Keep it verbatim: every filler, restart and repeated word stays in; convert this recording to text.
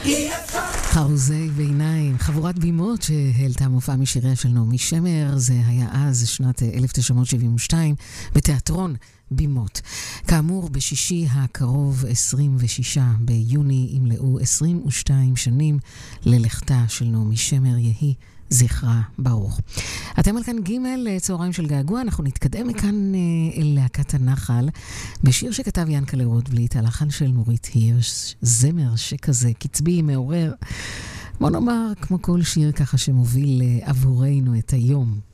חרוזי ביניים, חבורת בימות שהעלתה מופע משיריה של נעמי שמר. זה היה אז שנת אלף תשע מאות שבעים ושתיים בתיאטרון בימות. כאמור, בשישי הקרוב עשרים ושישה ביוני ימלאו עשרים ושתיים שנים ללכתה של נעמי שמר, יהי זכרה ברוך. אתם על כאן ג' צהריים של געגוע. אנחנו נתקדם מכאן אל להקת הנחל בשיר שכתב ינקלה רוטבליט, הלחן של נורית הירש, זמר שכזה קצבי מעורר, בוא נאמר כמו כל שיר ככה שמוביל עבורנו את היום.